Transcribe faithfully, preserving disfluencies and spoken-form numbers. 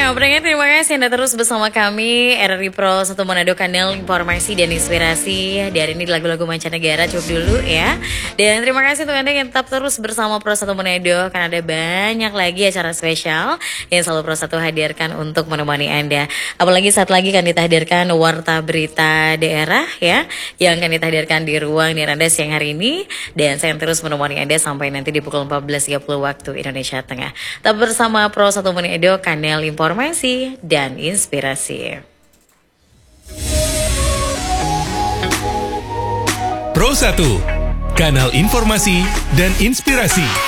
Nah, pendengar terima kasih Anda terus bersama kami R R I Pro satu Manado, kanal informasi dan inspirasi. Dari ini lagu-lagu mancanegara cukup dulu ya. Dan terima kasih untuk Anda yang tetap terus bersama Pro satu Manado, karena ada banyak lagi acara spesial yang selalu Pro satu hadirkan untuk menemani Anda. Apalagi saat lagi kan kita hadirkan Warta Berita Daerah ya, yang akan kita hadirkan di ruang di Anda siang hari ini. Dan saya yang terus menemani Anda sampai nanti di pukul empat belas tiga puluh waktu Indonesia Tengah. Tetap bersama Pro satu Manado, kanal informasi dan inspirasi. Pro satu, kanal informasi dan inspirasi.